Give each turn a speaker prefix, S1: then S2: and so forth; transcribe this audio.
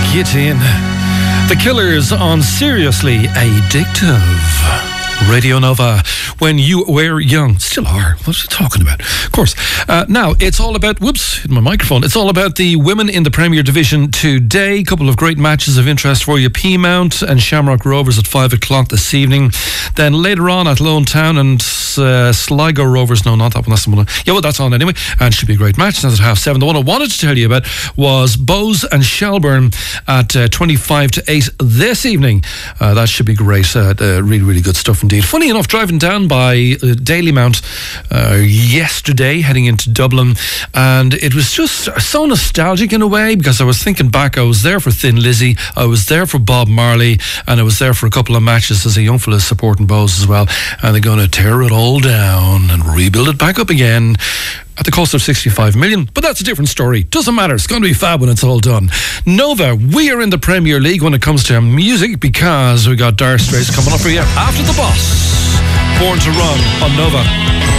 S1: Get in. The Killers on Seriously Addictive. Radio Nova, when you were young. Still are. What are you talking about? Of course. Now, it's all about... Whoops, hit my microphone. It's all about the women in the Premier Division today. A couple of great matches of interest for you. Peamount and Shamrock Rovers at 5 o'clock this evening. Then later on at Lone Town and Sligo Rovers. No, not that one. That's the one. Yeah, well, that's on anyway. And it should be a great match. That's at 7:30. The one I wanted to tell you about was Bowes and Shelburne at 25 to 8 this evening. That should be great. Really, really good stuff indeed. Funny enough, driving down by Dalymount yesterday, heading into Dublin, and it was just so nostalgic in a way, because I was thinking back. I was there for Thin Lizzy, I was there for Bob Marley, and I was there for a couple of matches as a young fella supporting Bowes as well. And they're going to tear it all down and rebuild it back up again at the cost of 65 million. But that's a different story. Doesn't matter. It's going to be fab when it's all done. Nova, we are in the Premier League when it comes to music, because we got Dire Straits coming up for you after the Boss. Born to Run on Nova.